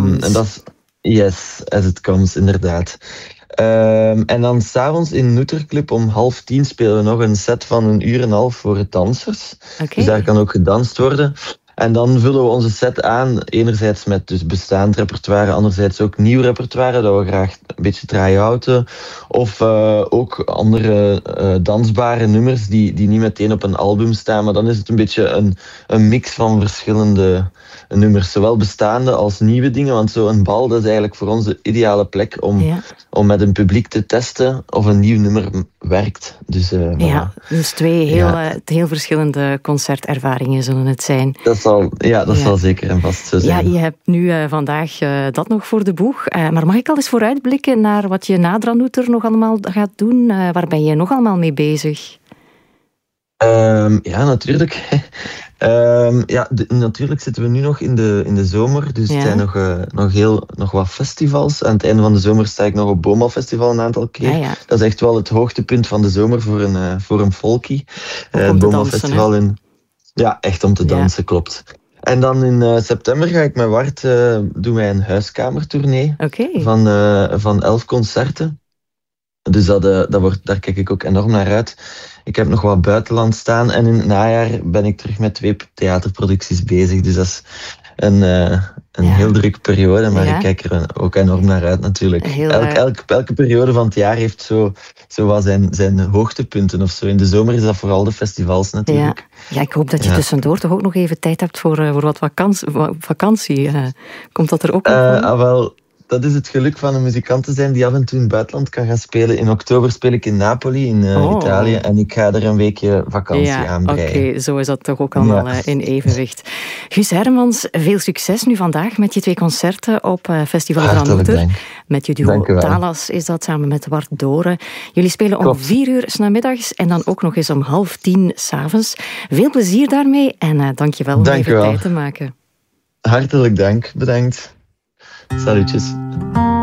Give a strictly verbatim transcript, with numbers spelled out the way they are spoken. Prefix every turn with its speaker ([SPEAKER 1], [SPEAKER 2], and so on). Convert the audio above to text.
[SPEAKER 1] Um, en dat is, yes, as it comes, inderdaad. Um, en dan s'avonds in Noeterclub om half tien spelen we nog een set van een uur en een half voor dansers.
[SPEAKER 2] Okay.
[SPEAKER 1] Dus daar kan ook gedanst worden. En dan vullen we onze set aan, enerzijds met dus bestaand repertoire, anderzijds ook nieuw repertoire, dat we graag een beetje try-outen. Of uh, ook andere uh, dansbare nummers die, die niet meteen op een album staan, maar dan is het een beetje een, een mix van verschillende nummers, zowel bestaande als nieuwe dingen, want zo'n bal, dat is eigenlijk voor ons de ideale plek om, ja. om met een publiek te testen of een nieuw nummer werkt. Dus, uh,
[SPEAKER 2] ja,
[SPEAKER 1] voilà.
[SPEAKER 2] dus twee heel, ja. uh, heel verschillende concertervaringen zullen het zijn.
[SPEAKER 1] Dat zal, ja, dat ja. zal zeker en vast zo zijn.
[SPEAKER 2] Ja, je hebt nu uh, vandaag uh, dat nog voor de boeg, uh, maar mag ik al eens vooruitblikken naar wat je na Dranouter nog allemaal gaat doen? Uh, waar ben je nog allemaal mee bezig?
[SPEAKER 1] Um, ja, natuurlijk. um, ja, de, natuurlijk zitten we nu nog in de, in de zomer, dus ja. er zijn nog, uh, nog, heel, nog wat festivals. Aan het einde van de zomer sta ik nog op Boma Festival een aantal keer. Ja, ja. Dat is echt wel het hoogtepunt van de zomer voor een, uh, voor een folkie.
[SPEAKER 2] Uh, Boma dansen,
[SPEAKER 1] Festival
[SPEAKER 2] hè?
[SPEAKER 1] in... Ja, echt om te dansen, ja. klopt. En dan in uh, september ga ik met Wart uh, doen wij een huiskamertournee
[SPEAKER 2] okay.
[SPEAKER 1] van, uh, van elf concerten. Dus dat, uh, dat wordt, daar kijk ik ook enorm naar uit. Ik heb nog wat buitenland staan en in het najaar ben ik terug met twee theaterproducties bezig. Dus dat is een, uh, een ja. heel drukke periode, maar ja. ik kijk er ook enorm naar uit natuurlijk.
[SPEAKER 2] Heel,
[SPEAKER 1] Elk, elk, elke periode van het jaar heeft zo, zo wat zijn, zijn hoogtepunten of zo. In de zomer is dat vooral de festivals natuurlijk.
[SPEAKER 2] Ja, ja ik hoop dat je ja. tussendoor toch ook nog even tijd hebt voor, uh, voor wat vakantie. vakantie. Uh, komt dat er ook nog
[SPEAKER 1] uh, ah, wel, dat is het geluk van een muzikant te zijn die af en toe in het buitenland kan gaan spelen. In oktober speel ik in Napoli, in uh, oh. Italië. En ik ga er een weekje vakantie
[SPEAKER 2] ja,
[SPEAKER 1] aan breien.
[SPEAKER 2] Oké, okay, zo is dat toch ook allemaal ja. in evenwicht. Guus Hermans, veel succes nu vandaag met je twee concerten op uh, Festival Dranouter. Met je duo Talas is dat, samen met Wart Doren. Jullie spelen om Klopt. vier uur 's namiddags en dan ook nog eens om half tien 's avonds. Veel plezier daarmee en uh, dank je wel om dank even tijd te maken.
[SPEAKER 1] Hartelijk dank, bedankt. Salutjes.